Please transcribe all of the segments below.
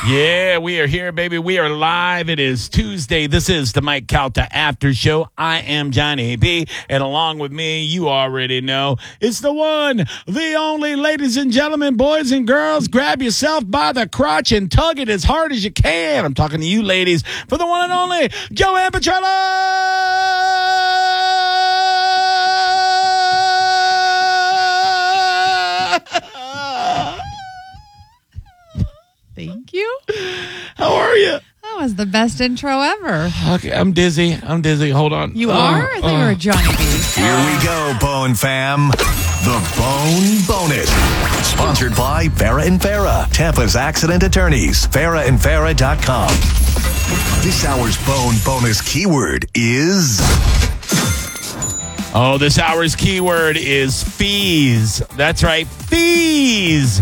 Yeah, we are here, baby. We are live. It is Tuesday. This is the Mike Calta After Show. I am Johnny B. And along with me, you already know, it's the one, the only, ladies and gentlemen, boys and girls, grab yourself by the crotch and tug it as hard as you can. I'm talking to you, ladies, for the one and only Joanne Petrella. Thank you. How are you? That was the best intro ever. Okay, I'm dizzy. Hold on. You are? I thought you were a Johnny B. Here we go, Bone Fam. The Bone Bonus. Sponsored by Farah and Farah, Tampa's accident attorneys. FarahandFarah.com. This hour's Bone Bonus keyword is... Oh, this hour's keyword is fees. That's right, fees.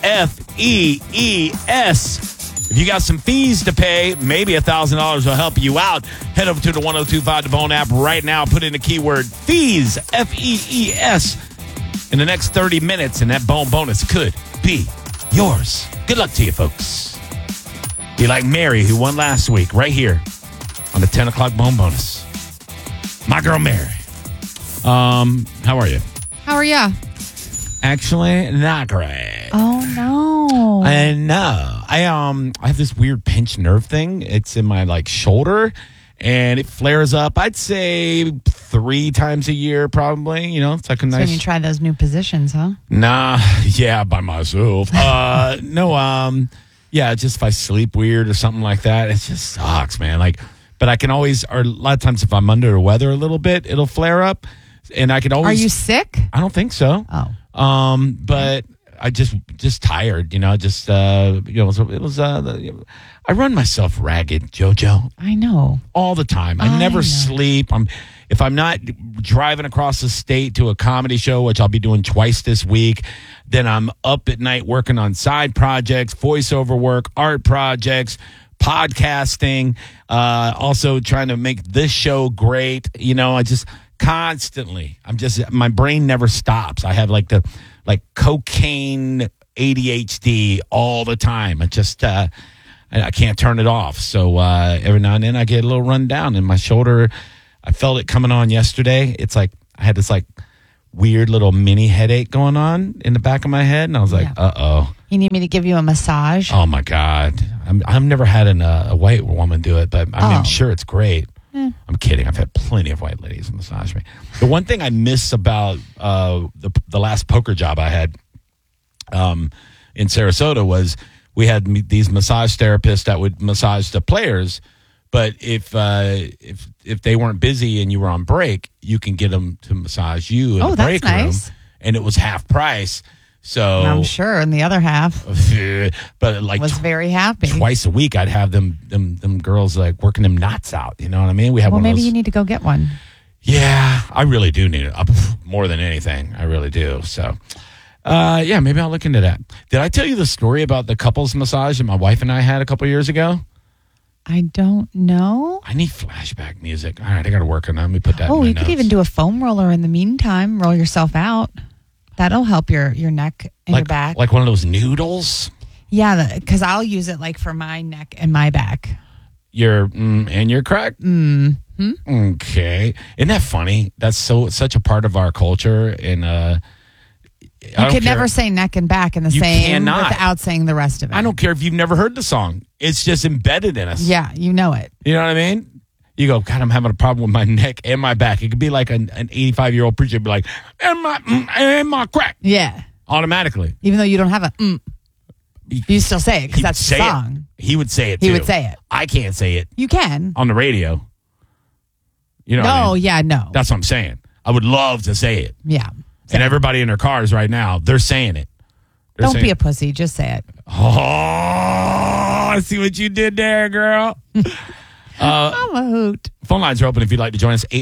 F-E-E-S. If you got some fees to pay, maybe $1,000 will help you out. Head over to the 1025 The Bone app right now. Put in the keyword fees, F-E-E-S, in the next 30 minutes, and that Bone Bonus could be yours. Good luck to you, folks. Be like Mary, who won last week, right here on the 10 o'clock Bone Bonus. My girl, Mary. How are you? How are ya? Actually, not great. Oh, no. I know. I have this weird pinched nerve thing. It's in my shoulder, and it flares up. I'd say 3 times a year, probably. You know, it's like a nice. So when you try those new positions, huh? Nah, yeah, by myself. No, yeah, just if I sleep weird or something like that, it just sucks, man. But I can always, or a lot of times if I'm under the weather a little bit, it'll flare up, and I can always. Are you sick? I don't think so. Oh. But I just tired, it was, I run myself ragged, JoJo. I know. All the time. I never sleep. If I'm not driving across the state to a comedy show, which I'll be doing twice this week, then I'm up at night working on side projects, voiceover work, art projects, podcasting, also trying to make this show great. I just constantly, my brain never stops. I have cocaine ADHD all the time. I can't turn it off. So every now and then I get a little run down in my shoulder. I felt it coming on yesterday. It's like I had this weird little mini headache going on in the back of my head, and I was like, uh-oh. You need me to give you a massage? Oh my God. I've never had a white woman do it, but I'm sure it's great. I'm kidding. I've had plenty of white ladies massage me. The one thing I miss about the last poker job I had in Sarasota was we had these massage therapists that would massage the players, but if they weren't busy and you were on break, you can get them to massage you in the break room, and it was half price. So I'm sure in the other half, but was very happy. Twice a week, I'd have them girls working them knots out. You know what I mean? We have. Well, maybe you need to go get one. Yeah, I really do need it more than anything. I really do. So, yeah, maybe I'll look into that. Did I tell you the story about the couples massage that my wife and I had a couple years ago? I don't know. I need flashback music. All right, I got to work on that. Let me put that. Oh, in my you notes. could even do a foam roller in the meantime. Roll yourself out. That'll help your neck and your back. Like one of those noodles? Yeah, because I'll use it for my neck and my back. And your crack? Mm-hmm. Okay. Isn't that funny? That's such a part of our culture. And you could never say neck and back in the same without saying the rest of it. I don't care if you've never heard the song. It's just embedded in us. Yeah, you know it. You know what I mean? You go, God, I'm having a problem with my neck and my back. It could be like an 85-year-old preacher be like, and my crack. Yeah. Automatically. Even though you don't have you still say it because that's the song. He would say it, too. He would say it. I can't say it. You can. On the radio. You know what I mean? Yeah, no. That's what I'm saying. I would love to say it. Yeah. And everybody in their cars right now, they're saying it. Don't be a pussy. Just say it. Oh, I see what you did there, girl. I'm a hoot. Phone lines are open if you'd like to join us.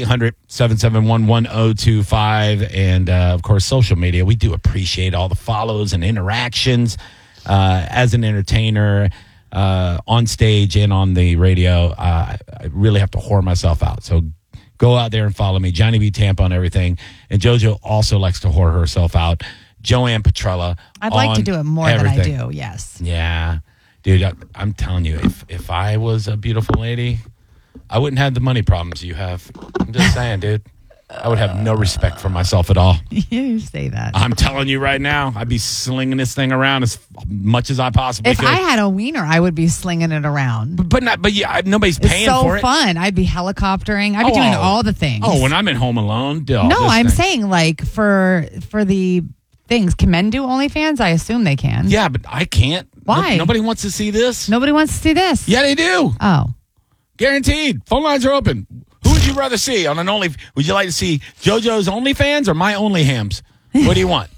800-771-1025. And, of course, social media. We do appreciate all the follows and interactions. As an entertainer, on stage and on the radio, I really have to whore myself out. So go out there and follow me. Johnny B. Tampa on everything. And JoJo also likes to whore herself out. Joanne Petrella. I'd like to do it more than I do, yes. Yeah. Dude, I'm telling you, if I was a beautiful lady, I wouldn't have the money problems you have. I'm just saying, dude. I would have no respect for myself at all. You say that. I'm telling you right now, I'd be slinging this thing around as much as I possibly could. If I had a wiener, I would be slinging it around. But nobody's paying for it. It's so fun. I'd be helicoptering. I'd be doing all the things. Oh, when I'm at home alone, I'm saying like for the things. Can men do OnlyFans? I assume they can. Yeah, but I can't. Why? Nobody wants to see this. Nobody wants to see this. Yeah, they do. Oh, guaranteed. Phone lines are open. Who would you rather see on an Only? Would you like to see JoJo's OnlyFans or my OnlyHams? What do you want?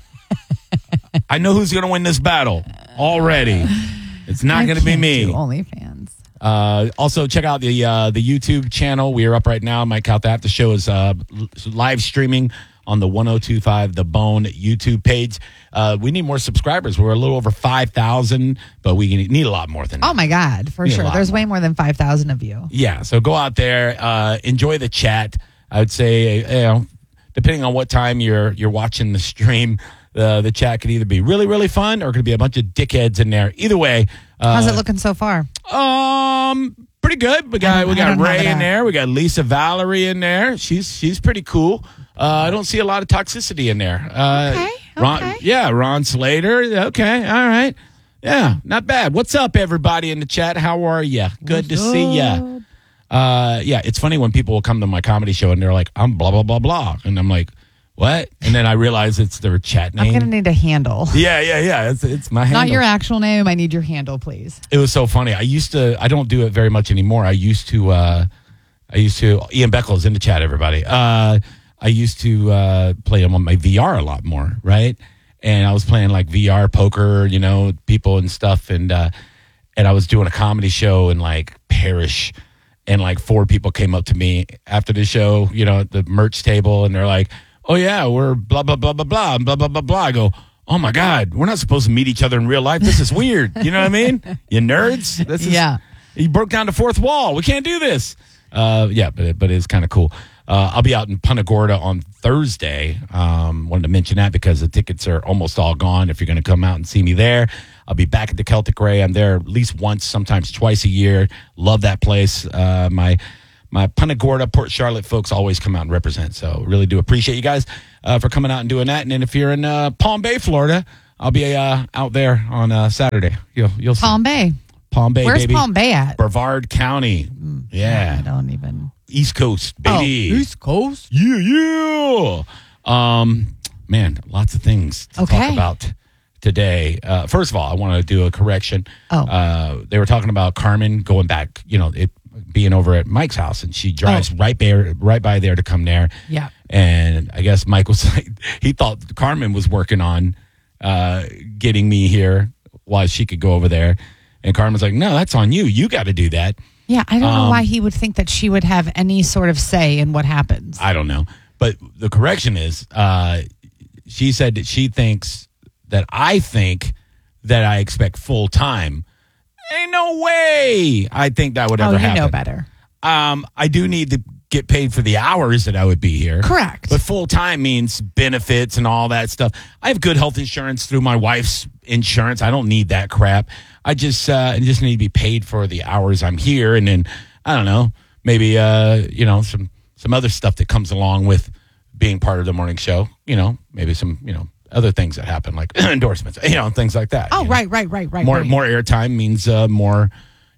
I know who's going to win this battle already. It's not going to be me. OnlyFans. Also, check out the YouTube channel. We are up right now. Mike out that. The show is live streaming on the 102.5 The Bone YouTube page. We need more subscribers. We're a little over 5,000, but we need a lot more than that. Oh, my God, for sure. There's way more than 5,000 of you. Yeah, so go out there, enjoy the chat. I would say, depending on what time you're watching the stream, the chat could either be really, really fun or could be a bunch of dickheads in there. Either way. How's it looking so far? Pretty good. We got Ray in there. We got Lisa Valerie in there. She's pretty cool. I don't see a lot of toxicity in there. Okay. Ron Slater. Okay, all right. Yeah, not bad. What's up, everybody in the chat? How are you? Good to see you. Yeah, it's funny when people will come to my comedy show and they're like, I'm blah, blah, blah, blah. And I'm like, what? And then I realize it's their chat name. I'm going to need a handle. Yeah. It's my handle. Not your actual name. I need your handle, please. It was so funny. I don't do it very much anymore. I used to, Ian Beckles in the chat, everybody. I used to play him on my VR a lot more, right? And I was playing like VR poker, people and stuff. And I was doing a comedy show in like Parrish. And like 4 people came up to me after the show, at the merch table. And they're like, oh, yeah, we're blah, blah, blah, blah, blah, blah, blah, blah, blah. I go, oh, my God, we're not supposed to meet each other in real life. This is weird. You know what I mean? You nerds. Yeah. You broke down the fourth wall. We can't do this. Yeah, but it's kind of cool. I'll be out in Punta Gorda on Thursday. Wanted to mention that because the tickets are almost all gone. If you're going to come out and see me there, I'll be back at the Celtic Ray. I'm there at least once, sometimes twice a year. Love that place. My Punta Gorda, Port Charlotte folks always come out and represent. So really do appreciate you guys for coming out and doing that. And then if you're in Palm Bay, Florida, I'll be out there on Saturday. You'll see. Palm Bay. Palm Bay, Where's baby. Palm Bay at? Brevard County. Yeah. I don't even. East Coast, baby. Oh, East Coast? Yeah. Man, lots of things to talk about today. First of all, I want to do a correction. They were talking about Carmen going back, it being over at Mike's house, and she drives right by there to come there. Yeah. And I guess Mike was like, he thought Carmen was working on getting me here while she could go over there. And Carmen's like, no, that's on you. You got to do that. Yeah, I don't know why he would think that she would have any sort of say in what happens. I don't know. But the correction is, she said that she thinks that I think that I expect full time. Ain't no way I think that would ever happen. You know better. I do need to get paid for the hours that I would be here. Correct. But full time means benefits and all that stuff. I have good health insurance through my wife's insurance. I don't need that crap. I just need to be paid for the hours I'm here, and then I don't know, maybe some other stuff that comes along with being part of the morning show. Maybe some other things that happen like endorsements, things like that. Oh, right. More airtime means more,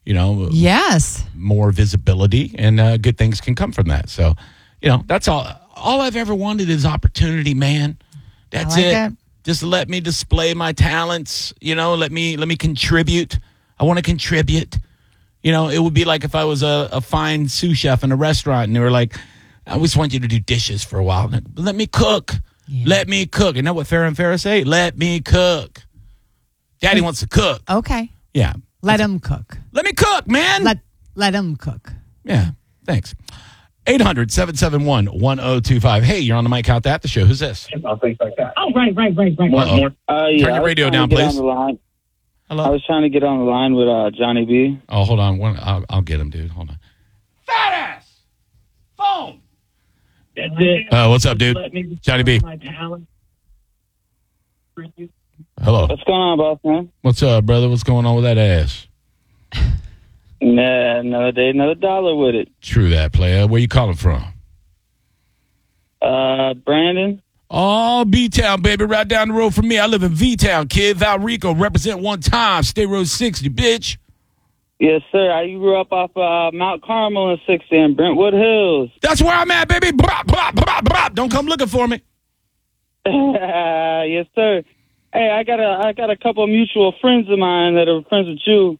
yes, more visibility, and good things can come from that. So, that's all. All I've ever wanted is opportunity, man. That's it. Just let me display my talents, let me contribute. I want to contribute. It would be like if I was a fine sous chef in a restaurant and they were like, I always want you to do dishes for a while. Let me cook. Yeah. Let me cook. You know what Farrah and Farrah say? Let me cook. Daddy wants to cook. Okay. Yeah. Let him cook. Let me cook, man. Let him cook. Yeah. Thanks. 800-771-1025. Hey, you're on the Mike Out That the show. Who's this? Things like that. Oh, right. Turn your radio down, please. Hello? I was trying to get on the line with Johnny B. Oh, hold on. I'll get him, dude. Hold on. Fat ass! Phone! That's it. What's up, dude? Johnny B. My talent. Hello. What's going on, boss man? What's up, brother? What's going on with that ass? Nah, another day, another dollar with it. True that, player. Where you calling from? Brandon. Oh, B-Town, baby, right down the road from me. I live in V-Town, kid. Valrico, represent one time. State Road 60, bitch. Yes, sir. I grew up off Mount Carmel and 60 in Brentwood Hills. That's where I'm at, baby. Bop, bop, bop, bop. Don't come looking for me. Yes, sir. Hey, I got a couple of mutual friends of mine that are friends with you.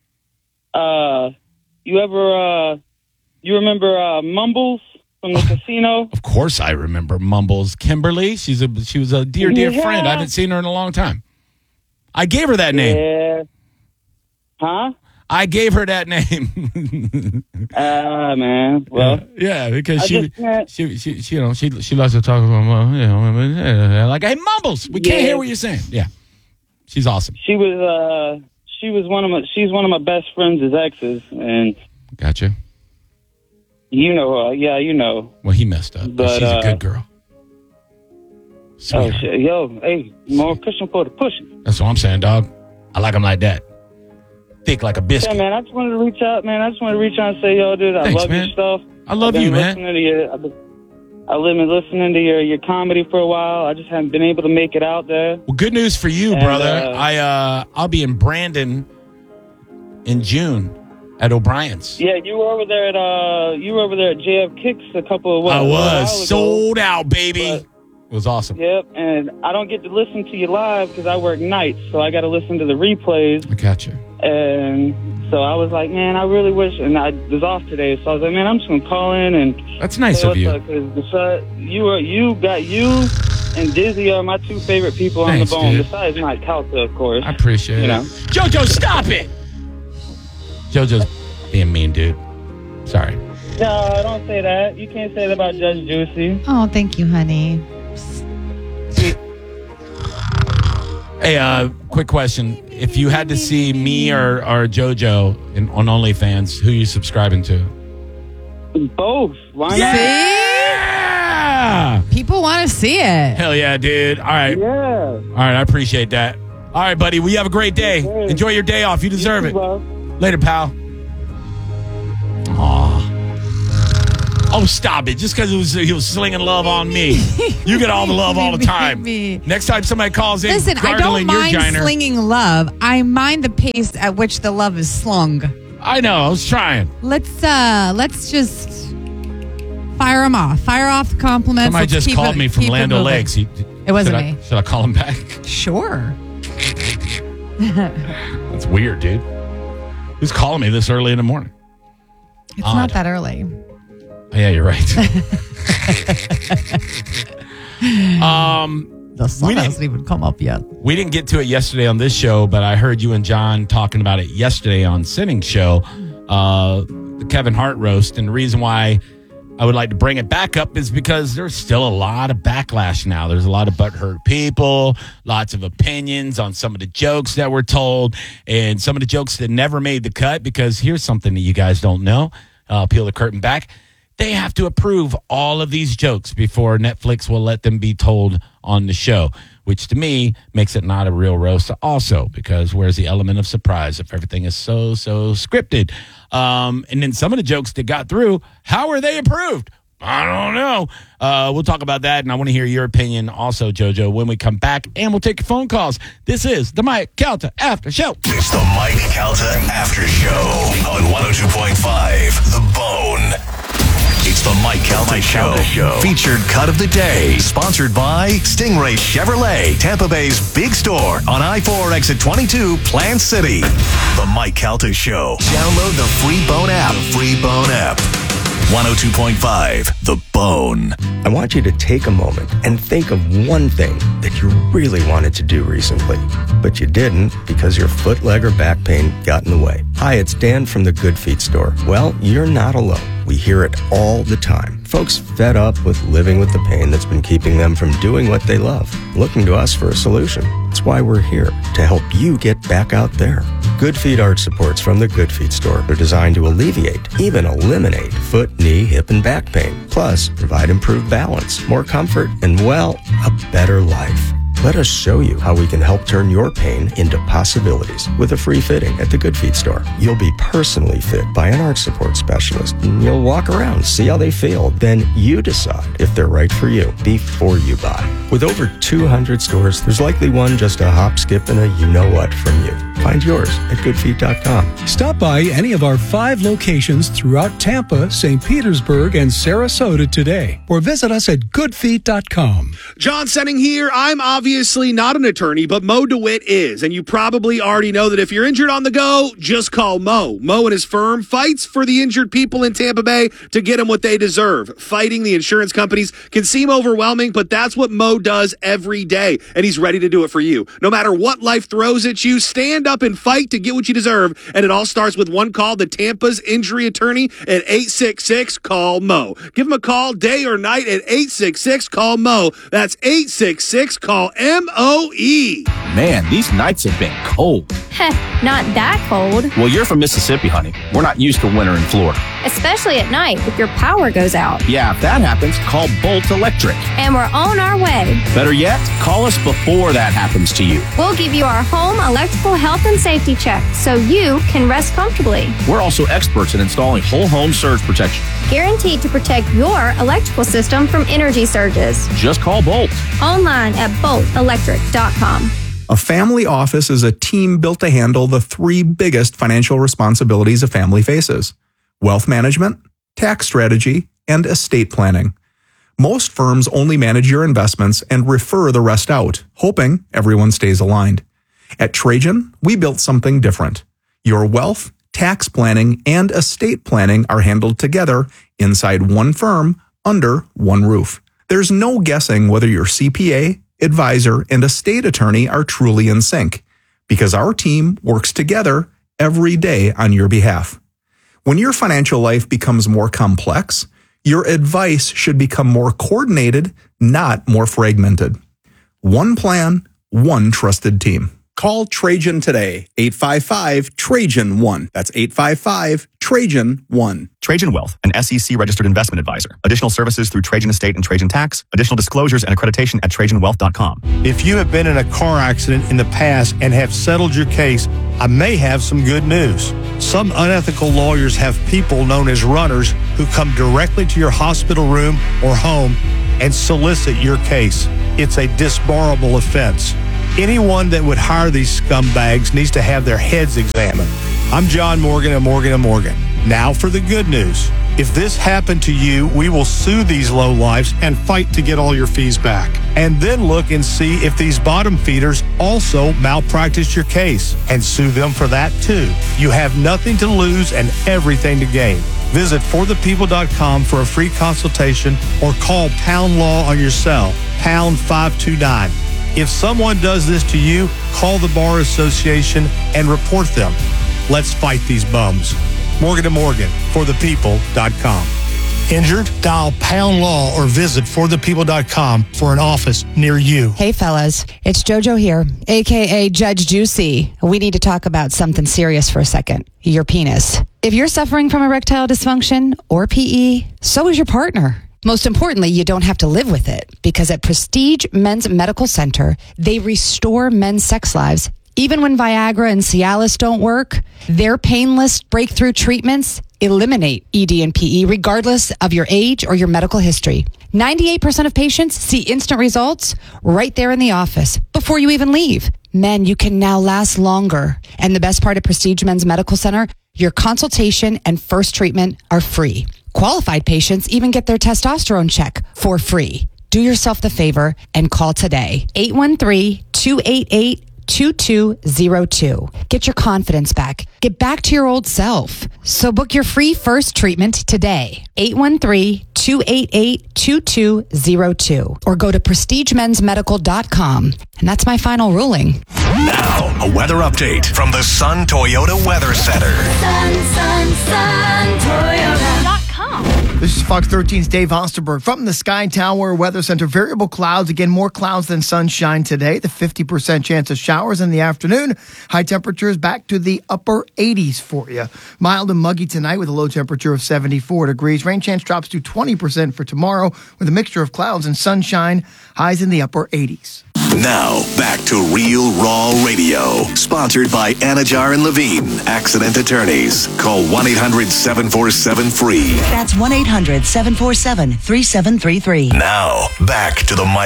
You remember Mumbles from the casino? Of course I remember Mumbles. Kimberly, she was a dear friend. I haven't seen her in a long time. I gave her that name. Yeah. Huh? I gave her that name. Man. Well, yeah, because she likes to talk about, like, hey, Mumbles, we can't hear what you're saying. Yeah, she's awesome. She's one of my best friends' exes, and gotcha. You know her, yeah, you know. Well, he messed up, but she's a good girl. Sweetheart. Oh shit, yo, hey, more cushion for the pushing. That's what I'm saying, dog. I like them like that. Thick like a biscuit. Yeah, man, I just wanted to reach out, man. I just wanted to reach out and say, yo, dude, I love your stuff. I love you, man. I've been listening to your comedy for a while. I just haven't been able to make it out there. Well, good news for you, brother. I'll be in Brandon in June at O'Brien's. Yeah, you were over there at JF Kicks a couple of I was sold out, baby. But, it was awesome. Yep, and I don't get to listen to you live because I work nights, so I got to listen to the replays. I got you. And so I was like, man, I really wish, and I was off today, so I was like, man, I'm just gonna call in and. That's nice of you. You and Dizzy are my two favorite people on the bone, dude. Besides Mike Calta, of course. I appreciate it. JoJo, stop it! JoJo's being mean, dude. Sorry. No, don't say that. You can't say that about Judge Juicy. Oh, thank you, honey. Hey, quick question. If you had to see me or JoJo on OnlyFans, who are you subscribing to? Both. Why not? Yeah! People want to see it. Hell yeah, dude. All right. Yeah. All right, I appreciate that. All right, buddy. Well, you have a great day. Okay. Enjoy your day off. You deserve it. Well. Later, pal. Aw. Oh, stop it. Just because he was slinging love on me. You get all the love all the time. Next time somebody calls in, listen, I don't mind slinging love. I mind the pace at which the love is slung. I know. I was trying. Let's just fire them off. Fire off the compliments. Somebody just called me from Land O'Lakes. It wasn't me. Should I call him back? Sure. That's weird, dude. Who's calling me this early in the morning? It's not that early. Oh, yeah, you're right. The sun hasn't even come up yet. We didn't get to it yesterday on this show, but I heard you and John talking about it yesterday on Sinning's show, the Kevin Hart roast. And the reason why I would like to bring it back up is because there's still a lot of backlash now. There's a lot of butthurt people, lots of opinions on some of the jokes that were told, and some of the jokes that never made the cut, because here's something that you guys don't know. Peel the curtain back. They have to approve all of these jokes before Netflix will let them be told on the show, which to me makes it not a real roast also, because where's the element of surprise if everything is so scripted? And then some of the jokes that got through, how are they approved? I don't know. We'll talk about that, and I want to hear your opinion also, JoJo, when we come back, and we'll take your phone calls. This is the Mike Calta After Show. It's the Mike Calta After Show on 102.5 The Bone. It's the Mike Calta Show. Featured cut of the day. Sponsored by Stingray Chevrolet, Tampa Bay's big store on I-4 exit 22, Plant City. The Mike Calta Show. Download the free Bone app. 102.5 The Bone. I want you to take a moment and think of one thing that you really wanted to do recently, but you didn't because your foot, leg, or back pain got in the way. Hi, it's Dan from the Good Feet store. Well, you're not alone. We hear it all the time. Folks fed up with living with the pain that's been keeping them from doing what they love, looking to us for a solution. That's why we're here, to help you get back out there. Good Feet arch supports from the Good Feet store are designed to alleviate, even eliminate, foot, knee, hip, and back pain. Plus, provide improved balance, more comfort, and, well, a better life. Let us show you how we can help turn your pain into possibilities with a free fitting at the Good Feet store. You'll be personally fit by an arch support specialist. You'll walk around, see how they feel. Then you decide if they're right for you before you buy. With over 200 stores, there's likely one just a hop, skip, and a you-know-what from you. Find yours at goodfeet.com. Stop by any of our 5 locations throughout Tampa, St. Petersburg, and Sarasota today, or visit us at goodfeet.com. John Senning here. I'm obviously not an attorney, but Mo DeWitt is, and you probably already know that if you're injured on the go, just call Mo. Mo and his firm fights for the injured people in Tampa Bay to get them what they deserve. Fighting the insurance companies can seem overwhelming, but that's what Mo does every day, and he's ready to do it for you. No matter what life throws at you, stand up and fight to get what you deserve, and it all starts with one call to Tampa's injury attorney at 866-CALL-MO. Give him a call day or night at 866-CALL-MO. That's 866-CALL-MOE. Man, these nights have been cold. Heh, not that cold. Well, you're from Mississippi, honey. We're not used to winter in Florida. Especially at night if your power goes out. Yeah, if that happens, call Bolt Electric. And we're on our way. Better yet, call us before that happens to you. We'll give you our home electrical health and safety check so you can rest comfortably. We're also experts in installing whole home surge protection. Guaranteed to protect your electrical system from energy surges. Just call Bolt. Online at boltelectric.com. A family office is a team built to handle the 3 biggest financial responsibilities a family faces: wealth management, tax strategy, and estate planning. Most firms only manage your investments and refer the rest out, hoping everyone stays aligned. At Trajan, we built something different. Your wealth, tax planning, and estate planning are handled together inside one firm under one roof. There's no guessing whether your CPA, advisor, and estate attorney are truly in sync, because our team works together every day on your behalf. When your financial life becomes more complex, your advice should become more coordinated, not more fragmented. One plan, one trusted team. Call Trajan today, 855-TRAJAN-1. That's 855-TRAJAN-1. Trajan Wealth, an SEC-registered investment advisor. Additional services through Trajan Estate and Trajan Tax. Additional disclosures and accreditation at TrajanWealth.com. If you have been in a car accident in the past and have settled your case, I may have some good news. Some unethical lawyers have people known as runners who come directly to your hospital room or home and solicit your case. It's a disbarable offense. Anyone that would hire these scumbags needs to have their heads examined. I'm John Morgan of Morgan & Morgan. Now for the good news. If this happened to you, we will sue these lowlifes and fight to get all your fees back. And then look and see if these bottom feeders also malpractice your case and sue them for that too. You have nothing to lose and everything to gain. Visit forthepeople.com for a free consultation or call Pound Law on your cell, pound 529. If someone does this to you, call the Bar Association and report them. Let's fight these bums. Morgan & Morgan, forthepeople.com. Injured? Dial Pound Law or visit forthepeople.com for an office near you. Hey, fellas. It's JoJo here, a.k.a. Judge Juicy. We need to talk about something serious for a second. Your penis. If you're suffering from erectile dysfunction or PE, so is your partner. Most importantly, you don't have to live with it, because at Prestige Men's Medical Center, they restore men's sex lives. Even when Viagra and Cialis don't work, their painless breakthrough treatments eliminate ED and PE regardless of your age or your medical history. 98% of patients see instant results right there in the office before you even leave. Men, you can now last longer. And the best part of Prestige Men's Medical Center, your consultation and first treatment are free. Qualified patients even get their testosterone check for free. Do yourself the favor and call today. 813-288-2202. Get your confidence back. Get back to your old self. So book your free first treatment today. 813-288-2202. Or go to prestigemensmedical.com. And that's my final ruling. Now, a weather update from the Sun Toyota Weather Center. Sun Toyota.com. This is Fox 13's Dave Osterberg from the Sky Tower Weather Center. Variable clouds, again, more clouds than sunshine today. The 50% chance of showers in the afternoon. High temperatures back to the upper 80s for you. Mild and muggy tonight with a low temperature of 74 degrees. Rain chance drops to 20% for tomorrow with a mixture of clouds and sunshine. Highs in the upper 80s. Now, back to Real Raw Radio. Sponsored by Anajar and Levine, accident attorneys. Call 1-800-747-FREE. That's 1-800-747-3733. Now, back to the Mike